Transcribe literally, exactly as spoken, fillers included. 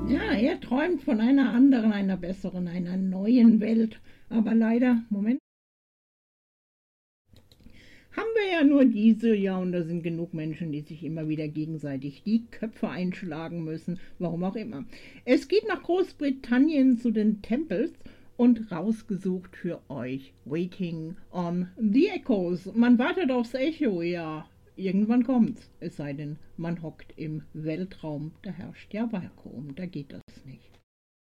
Ja, er träumt von einer anderen, einer besseren, einer neuen Welt. Aber leider, Moment, haben wir ja nur diese, ja, und da sind genug Menschen, die sich immer wieder gegenseitig die Köpfe einschlagen müssen, warum auch immer. Es geht nach Großbritannien zu den Tempels und rausgesucht für euch Waiting on the Echoes. Man wartet aufs Echo, ja, irgendwann kommt's, es sei denn, man hockt im Weltraum, da herrscht ja Vakuum, da geht das nicht.